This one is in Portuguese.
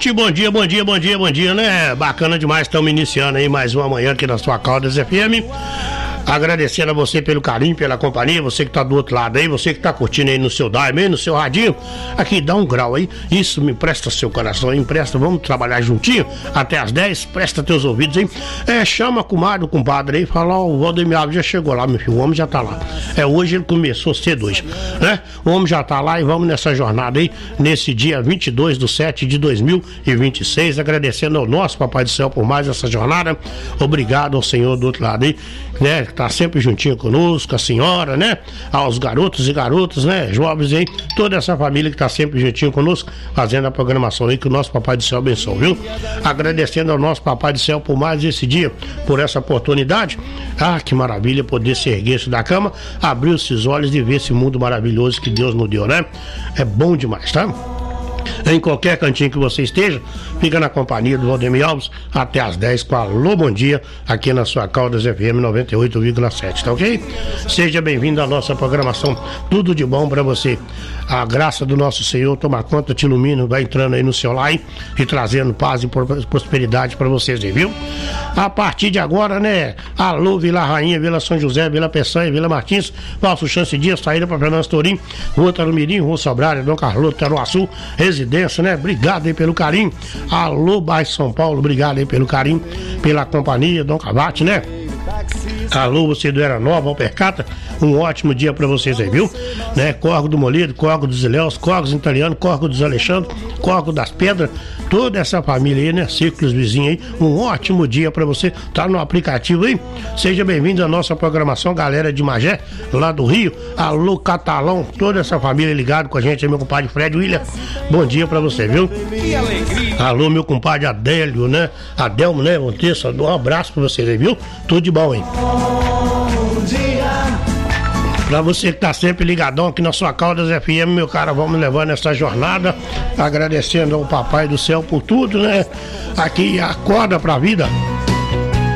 gente, bom dia, né? Bacana demais, estamos iniciando aí mais uma manhã aqui na sua Caldas FM. Agradecendo a você pelo carinho, pela companhia, você que tá do outro lado aí, você que tá curtindo aí no seu Daime, no seu radinho, aqui dá um grau aí, isso me empresta seu coração aí, empresta, vamos trabalhar juntinho até as 10, presta teus ouvidos aí, chama a comadre, o compadre aí, fala, ó, o Valdemir Alves já chegou lá, meu filho, o homem já tá lá, hoje ele começou cedo hoje, né, o homem já tá lá e vamos nessa jornada aí, nesse dia 22/7/2026, agradecendo ao nosso Papai do Céu por mais essa jornada, obrigado ao Senhor do outro lado aí, né, que tá sempre juntinho conosco, a senhora, né, aos garotos e garotas, né, jovens aí, toda essa família que tá sempre juntinho conosco, fazendo a programação aí, que o nosso Papai do Céu abençoe, viu? Agradecendo ao nosso Papai do Céu por mais esse dia, por essa oportunidade, que maravilha poder se erguer da cama, abrir esses olhos e ver esse mundo maravilhoso que Deus nos deu, né? É bom demais, tá? Em qualquer cantinho que você esteja, fica na companhia do Valdemir Alves até as 10 com Alô Bom Dia, aqui na sua Caldas FM 98,7, tá ok? Seja bem-vindo à nossa programação, tudo de bom pra você. A graça do nosso Senhor toma conta, te ilumina, vai entrando aí no seu lar e trazendo paz e prosperidade pra vocês aí, viu? A partir de agora, né? Alô Vila Rainha, Vila São José, Vila Peçanha, Vila Martins, Valso Chance Dias, saída pra Fernando Tourim, Rua Tarumirim, Rua Sobrária, Dom Carloto, Taruaçu, residência, né? Obrigado aí pelo carinho. Alô, bairro São Paulo, obrigado aí pelo carinho, pela companhia, Dom Cavate, né? Alô, você do Era Nova, Alpercata, um ótimo dia pra vocês aí, viu? Né? Córrego do Moledo, Córrego dos Ilhéus, Córregos Italiano, Córrego dos Alexandre, Córrego das Pedras, toda essa família aí, né? Círculos vizinhos aí, um ótimo dia pra você, tá no aplicativo aí. Seja bem-vindo à nossa programação, galera de Magé, lá do Rio. Alô, Catalão, toda essa família ligada com a gente aí, meu compadre Fred William, bom dia pra você, viu? Alô, meu compadre Adélio, né? Adelmo, né? Um abraço pra vocês aí, viu? Tudo de bom aí. Pra você que tá sempre ligadão aqui na sua Caldas FM, meu cara, vamos levando essa jornada, agradecendo ao Papai do Céu por tudo, né? Aqui, acorda pra vida.